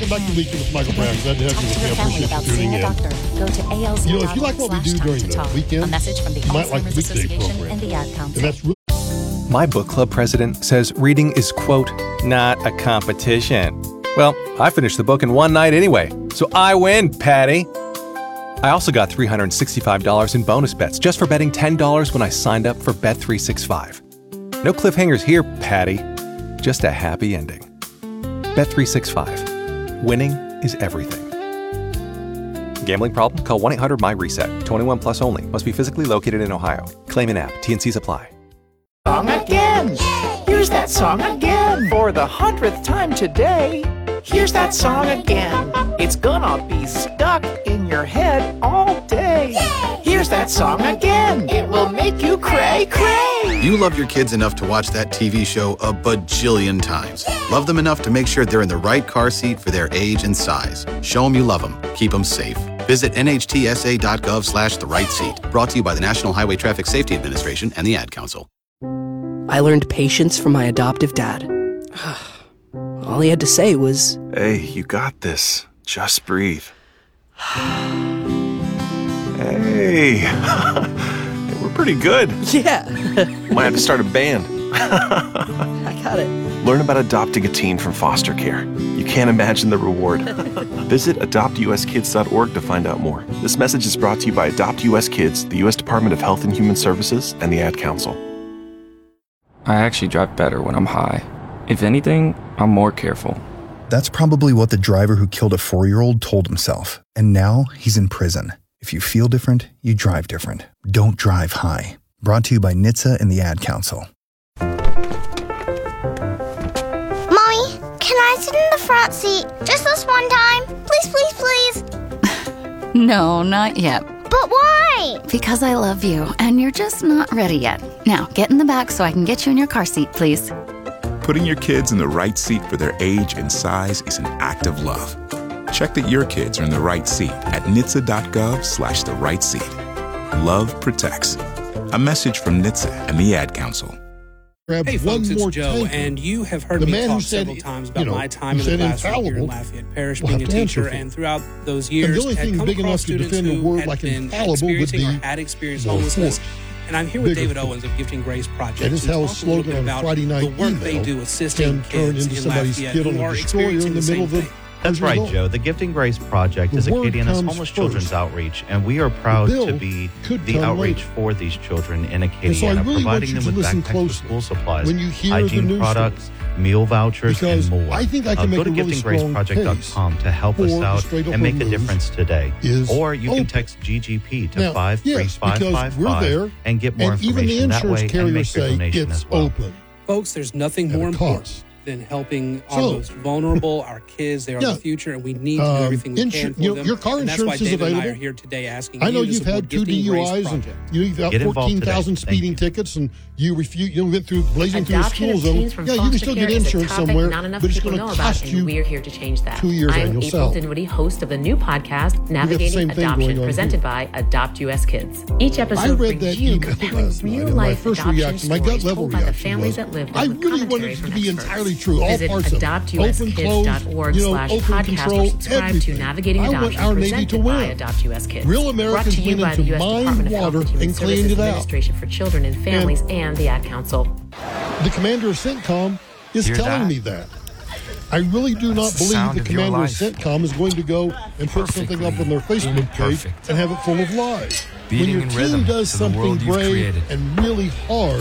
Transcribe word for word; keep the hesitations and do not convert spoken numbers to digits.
welcome back to Weekend with Michael Brown. Glad to have you with me. I appreciate you tuning in. Go to A L Z. You know, if you like what we do during the weekend, a message from the you might like the Alzheimer's weekday Association program. and the Ad Council. And that's really My book club president says reading is, quote, not a competition. Well, I finished the book in one night anyway, so I win, Patty. I also got three hundred sixty-five dollars in bonus bets just for betting ten dollars when I signed up for Bet three sixty-five. No cliffhangers here, Patty. Just a happy ending. Bet three sixty-five. Winning is everything. Gambling problem? Call one eight hundred my reset. twenty-one plus only. Must be physically located in Ohio. Claim in app. T N Cs apply. Song again. Here's that song again. For the hundredth time today. Here's that song again. It's gonna be stuck in your head all day. Here's that song again. It will make you cray cray. You love your kids enough to watch that T V show a bajillion times. Love them enough to make sure they're in the right car seat for their age and size. Show them you love them. Keep them safe. Visit N H T S A dot gov slash the right seat. Brought to you by the National Highway Traffic Safety Administration and the Ad Council. I learned patience from my adoptive dad. All he had to say was, "Hey, you got this. Just breathe." Hey, we're pretty good. yeah, Might have to start a band. I got it. Learn about adopting a teen from foster care. You can't imagine the reward. Visit adopt U S kids dot org to find out more. This message is brought to you by Adopt U S Kids, the U S Department of Health and Human Services, and the Ad Council. I actually drive better when I'm high. If anything, I'm more careful. That's probably what the driver who killed a four-year-old told himself. And now he's in prison. If you feel different, you drive different. Don't drive high. Brought to you by N H T S A and the Ad Council. Mommy, can I sit in the front seat just this one time? Please, please, please. No, not yet. But why? Because I love you, and you're just not ready yet. Now, get in the back so I can get you in your car seat, please. Putting your kids in the right seat for their age and size is an act of love. Check that your kids are in the right seat at N H T S A dot gov slash the right seat. Love protects. A message from N H T S A and the Ad Council. Hey folks, it's Joe, tanker. and you have heard The me man talk who said, several times about you know, my time who in the said classroom here in infallible Lafayette Parish, will being a have to answer teacher, for. and throughout those And years the only had thing come big across enough to students defend a who word had like been infallible would experiencing or be had experienced the homelessness. force. And I'm here with Bigger David force. Owens of Gifting Grace Project. And his to house talk a little slogan bit on a about Friday night the work email they do assisting can turn kids into in somebody's Lafayette kid who on are a destroyer in experiencing the the middle same of the thing. That's right, result. Joe. The Gifting Grace Project The is word Acadiana's comes homeless first. children's outreach, and we are proud bill to be could the come outreach later. for these children in And so I Acadiana, really want providing you them to with listen backpacks with closely school supplies, when you hear hygiene the news products, story. meal vouchers, Because and more. I think I can uh, make go to a really gifting grace strong project dot com to help us for the out Straight Up and make a News difference today. is Or you can open. text G G P to Now, five three yes, five because five we're there, five and get more and even the information that insurance way and carriers make your say donation it's as well. open. Folks, there's nothing At a more important cost. than helping our So- most vulnerable, our kids. They are Yeah. the future, and we need to do Um, everything we insu- can for you know, them. your car and that's insurance why is David and I are available. here today asking I know you to you've support had two Gifting Grace D U Is and Project. you- you've got Get involved fourteen thousand today. Thank speeding you. tickets, and you refuse. You went through blazing through a Adoption school of zone. teens from Yeah, you can foster still care get is a insurance topic somewhere, not enough but it's people going know to about, cost and you we're here to change that. two years I'm annual April salary. Dinwiddie, host of the new podcast, Navigating same thing Adoption, going on presented here. by Adopt U S Kids. Each I episode read brings that you email compelling last night, and my real-life first adoption reaction, my gut stories level told by the reaction families was, that live I with really commentary wanted it to from be experts. entirely true, all Visit parts of it. adopt U S Open, kids closed, dot org you know, slash open podcast control, or subscribe everything. to Navigating I want Adoption, our Navy presented to by win. Adopt U S Kids. Real Brought Americans to you went by the into U S mined Department of Health water and Human and cleaned Services it out. Administration for Children and Families and the Ad Council. The commander of CENTCOM is Hear telling that? me that. I really do not That's the believe sound the of your commander of life. CENTCOM is going to go and put something up on their Facebook page Imperfect. and have it full of lies. Beating when your in team rhythm does to the something world you've brave created. and really hard,